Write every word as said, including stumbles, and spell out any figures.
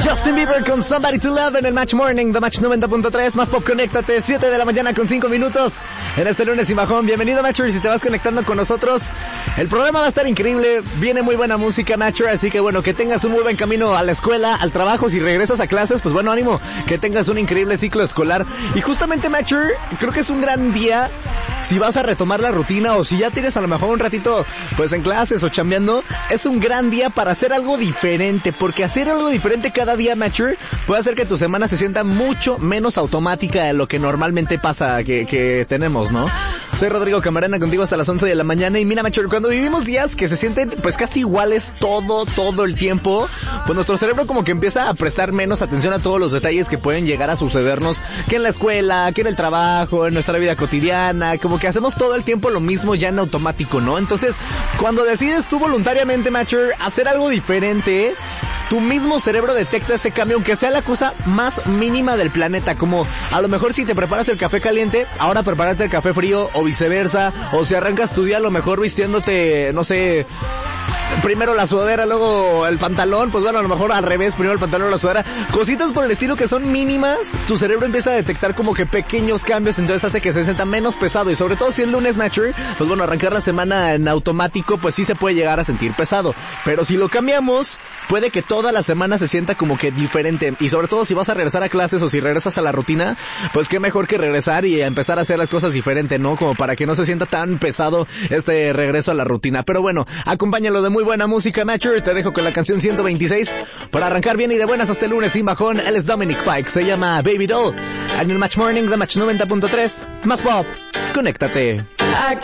Justin Bieber con Somebody to Love en el Match Morning de Match noventa punto tres. Más pop, conéctate, siete de la mañana con cinco minutos en este lunes y bajón. Bienvenido, Matcher, si te vas conectando con nosotros. El programa va a estar increíble, viene muy buena música, Matcher, así que bueno, que tengas un muy buen camino a la escuela, al trabajo. Si regresas a clases, pues bueno, ánimo, que tengas un increíble ciclo escolar. Y justamente, Matcher, creo que es un gran día si vas a retomar la rutina o si ya tienes a lo mejor un ratito pues en clases o chambeando. Es un gran día para hacer algo diferente, porque hacer algo diferente cada día, Matcher, puede hacer que tu semana se sienta mucho menos automática de lo que normalmente pasa que, que tenemos, ¿no? Soy Rodrigo Camarena, contigo hasta las once de la mañana. Y mira, Matcher, cuando vivimos días que se sienten pues casi iguales todo, todo el tiempo, pues nuestro cerebro como que empieza a prestar menos atención a todos los detalles que pueden llegar a sucedernos, que en la escuela, que en el trabajo, en nuestra vida cotidiana. Como que hacemos todo el tiempo lo mismo ya en automático, ¿no? Entonces, cuando decides tú voluntariamente, Matcher, hacer algo diferente, tu mismo cerebro detecta ese cambio, aunque sea la cosa más mínima del planeta. Como a lo mejor si te preparas el café caliente, ahora prepárate el café frío, o viceversa. O si arrancas tu día a lo mejor vistiéndote, no sé, primero la sudadera, luego el pantalón, pues bueno, a lo mejor al revés, primero el pantalón o la sudadera. Cositas por el estilo que son mínimas, tu cerebro empieza a detectar como que pequeños cambios, entonces hace que se sienta menos pesado. Y sobre todo si es lunes, Matcher, pues bueno, arrancar la semana en automático, pues sí se puede llegar a sentir pesado. Pero si lo cambiamos, puede que toda la semana se sienta como que diferente. Y sobre todo si vas a regresar a clases o si regresas a la rutina, pues qué mejor que regresar y empezar a hacer las cosas diferente, ¿no? Como para que no se sienta tan pesado este regreso a la rutina. Pero bueno, acompáñalo de muy buena música, Matcher. Te dejo con la canción ciento veintiséis para arrancar bien y de buenas hasta el lunes sin bajón. Él es Dominic Pike, se llama Baby Doll. En el Match Morning de Match noventa punto tres. Más pop, conéctate.